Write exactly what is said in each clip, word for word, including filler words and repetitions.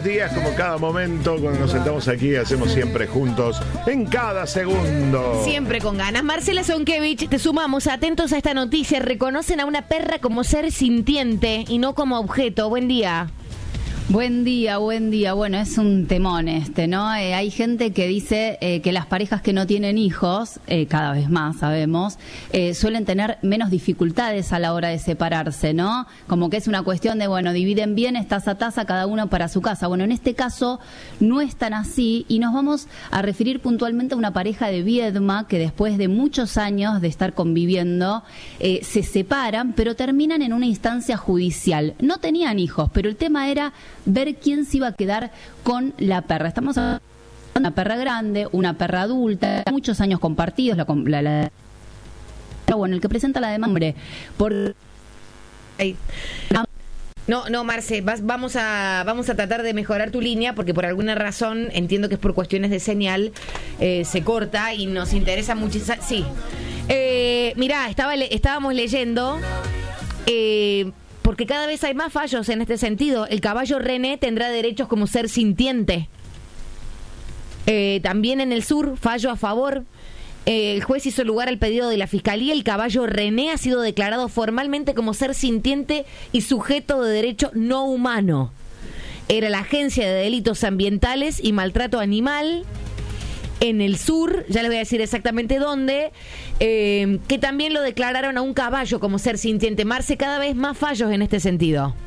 días, como cada momento, cuando nos sentamos aquí, hacemos siempre juntos, en cada segundo. Siempre con ganas. Marcela Zonkevich, te sumamos, atentos a esta noticia. Reconocen a una perra como ser sintiente y no como objeto. Buen día. Buen día, buen día. Bueno, es un temón este, ¿no? Eh, hay gente que dice eh, que las parejas que no tienen hijos, eh, cada vez más sabemos, eh, suelen tener menos dificultades a la hora de separarse, ¿no? Como que es una cuestión de, bueno, dividen bienes, taza a taza, cada uno para su casa. Bueno, en este caso no es tan así y nos vamos a referir puntualmente a una pareja de Viedma que después de muchos años de estar conviviendo eh, se separan, pero terminan en una instancia judicial. No tenían hijos, pero el tema era ver quién se iba a quedar con la perra. Estamos hablando de una perra grande, una perra adulta, muchos años compartidos, la, la, la bueno, el que presenta la demanda por Ay. No, no, Marce, vas, vamos a vamos a tratar de mejorar tu línea porque por alguna razón, entiendo que es por cuestiones de señal, eh, se corta y nos interesa muchísimo. Sí. Eh, mirá, estaba le, estábamos leyendo... Eh, porque cada vez hay más fallos en este sentido. El caballo René tendrá derechos como ser sintiente. Eh, también en el sur, fallo a favor. Eh, el juez hizo lugar al pedido de la Fiscalía. El caballo René ha sido declarado formalmente como ser sintiente y sujeto de derecho no humano. Era la Agencia de Delitos Ambientales y Maltrato Animal, en el sur, ya les voy a decir exactamente dónde, eh, que también lo declararon a un caballo como ser sintiente. Marce, cada vez más fallos en este sentido.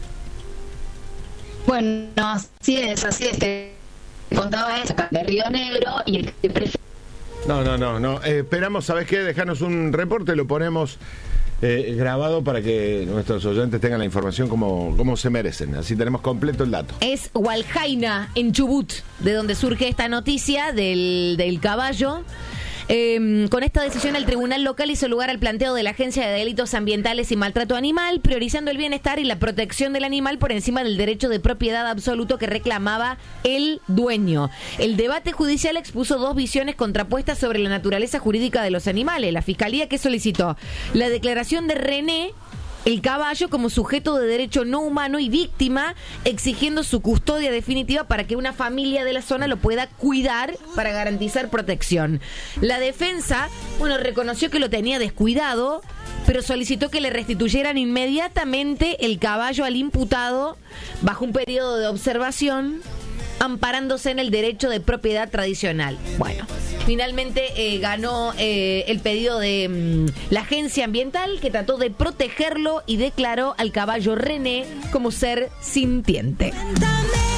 Bueno, así es, así es. Te contaba eso de Río Negro y el que prefiere... No, no, no, no. Eh, esperamos, ¿sabes qué? Dejanos un reporte, lo ponemos eh, grabado para que nuestros oyentes tengan la información como, como se merecen. Así tenemos completo el dato. Es Hualjaina, en Chubut, de donde surge esta noticia del, del caballo. Eh, con esta decisión el tribunal local hizo lugar al planteo de la Agencia de Delitos Ambientales y Maltrato Animal, priorizando el bienestar y la protección del animal por encima del derecho de propiedad absoluto que reclamaba el dueño. El debate judicial expuso dos visiones contrapuestas sobre la naturaleza jurídica de los animales. La Fiscalía, que solicitó la declaración de René, el caballo, como sujeto de derecho no humano y víctima, exigiendo su custodia definitiva para que una familia de la zona lo pueda cuidar para garantizar protección. La defensa, bueno, reconoció que lo tenía descuidado, pero solicitó que le restituyeran inmediatamente el caballo al imputado bajo un periodo de observación, amparándose en el derecho de propiedad tradicional. Bueno, finalmente eh, ganó eh, el pedido de mm, la agencia ambiental, que trató de protegerlo y declaró al caballo René como ser sintiente.